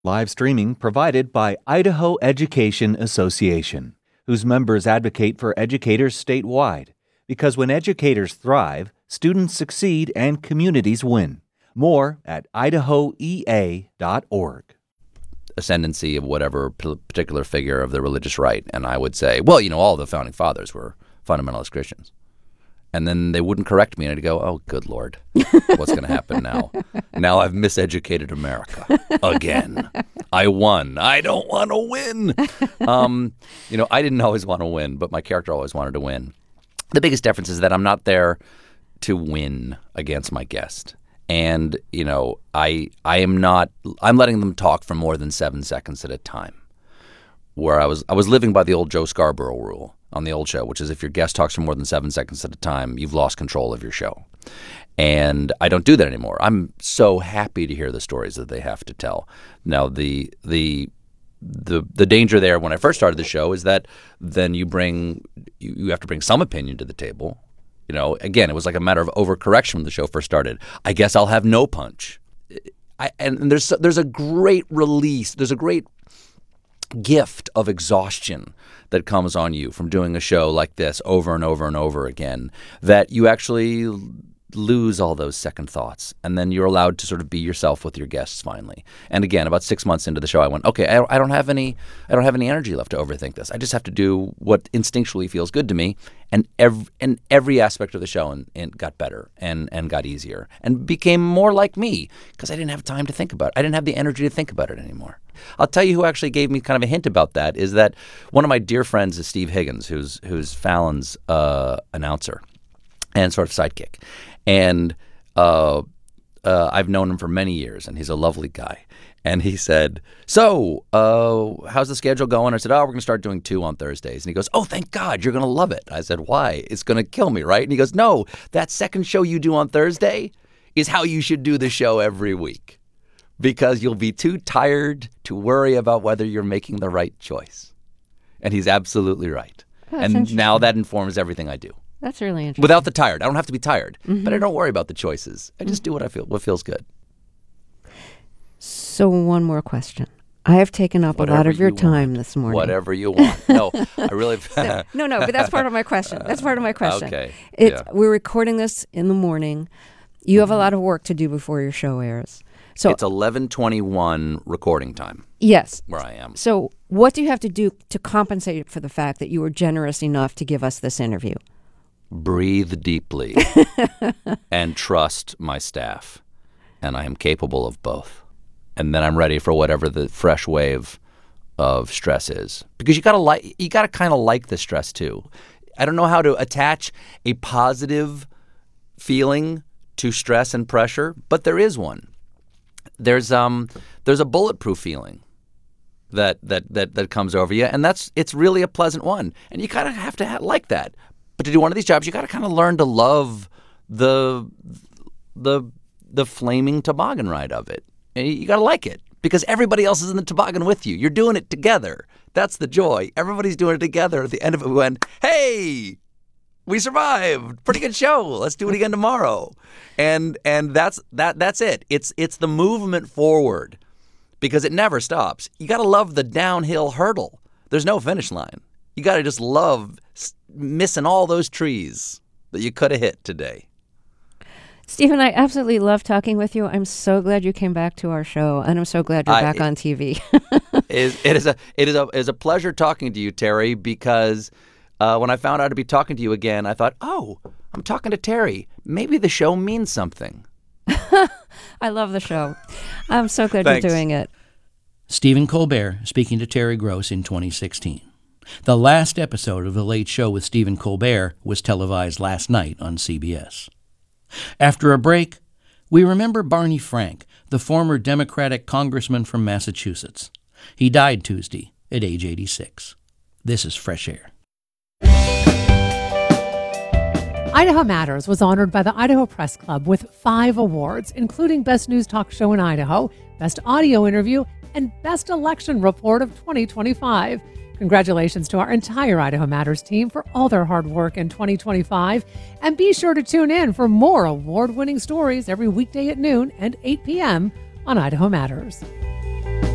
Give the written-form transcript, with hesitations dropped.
Live streaming provided by Idaho Education Association, whose members advocate for educators statewide. Because when educators thrive, students succeed and communities win. More at idahoea.org. Ascendancy of whatever particular figure of the religious right. And I would say, well, all the founding fathers were fundamentalist Christians. And then they wouldn't correct me, and I'd go, oh, good Lord, what's going to happen now? Now I've miseducated America again. I won. I don't want to win. I didn't always want to win, but my character always wanted to win. The biggest difference is that I'm not there to win against my guest. And, I'm letting them talk for more than 7 seconds at a time. Where I was living by the old Joe Scarborough rule on the old show, which is if your guest talks for more than 7 seconds at a time, you've lost control of your show. And I don't do that anymore. I'm so happy to hear the stories that they have to tell. Now, the danger there when I first started the show is that then you have to bring some opinion to the table. Again, it was like a matter of overcorrection when the show first started. I guess I'll have no punch. And there's a great release. There's a great gift of exhaustion that comes on you from doing a show like this over and over and over again, that you actually lose all those second thoughts, and then you're allowed to sort of be yourself with your guests finally. And again, about 6 months into the show, I went, okay, I don't have any energy left to overthink this. I just have to do what instinctually feels good to me, and every aspect of the show and got better and got easier and became more like me because I didn't have time to think about it. I didn't have the energy to think about it anymore. I'll tell you who actually gave me kind of a hint about that is that one of my dear friends is Steve Higgins, who's Fallon's announcer and sort of sidekick. And I've known him for many years, and he's a lovely guy. And he said, so how's the schedule going? I said, we're going to start doing 2 on Thursdays. And he goes, oh, thank God, you're going to love it. I said, why? It's going to kill me, right? And he goes, no, that second show you do on Thursday is how you should do the show every week, because you'll be too tired to worry about whether you're making the right choice. And he's absolutely right. Oh, and now that informs everything I do. That's really interesting. Without the tired. I don't have to be tired, but I don't worry about the choices. I just do what feels good. So one more question. I have taken up a lot of your time this morning. Whatever you want. No, I really... No, but that's part of my question. Okay. We're recording this in the morning. You have a lot of work to do before your show airs. So it's 11:21 recording time. Yes. Where I am. So what do you have to do to compensate for the fact that you were generous enough to give us this interview? Breathe deeply and trust my staff. And I am capable of both. And then I'm ready for whatever the fresh wave of stress is. Because you gotta kind of like the stress too. I don't know how to attach a positive feeling to stress and pressure, but there is one. There's a bulletproof feeling that comes over you, and it's really a pleasant one. And you kind of have to like that. But to do one of these jobs, you got to kind of learn to love the flaming toboggan ride of it. And you got to like it because everybody else is in the toboggan with you. You're doing it together. That's the joy. Everybody's doing it together. At the end of it, we went, hey, we survived. Pretty good show. Let's do it again tomorrow. And that's it. It's the movement forward because it never stops. You got to love the downhill hurdle. There's no finish line. You got to just love missing all those trees that you could have hit today. Stephen, I absolutely love talking with you. I'm so glad you came back to our show, and I'm so glad you're back on TV. It is a pleasure talking to you, Terry, because when I found out to be talking to you again, I thought, oh, I'm talking to Terry. Maybe the show means something. I love the show. I'm so glad Thanks. You're doing it. Stephen Colbert speaking to Terry Gross in 2016. The last episode of The Late Show with Stephen Colbert was televised last night on CBS. After a break, we remember Barney Frank, the former Democratic congressman from Massachusetts. He died Tuesday at age 86. This is Fresh Air. Idaho Matters was honored by the Idaho Press Club with 5 awards, including Best News Talk Show in Idaho, Best Audio Interview, and Best Election Report of 2025. Congratulations to our entire Idaho Matters team for all their hard work in 2025. And be sure to tune in for more award-winning stories every weekday at noon and 8 p.m. on Idaho Matters.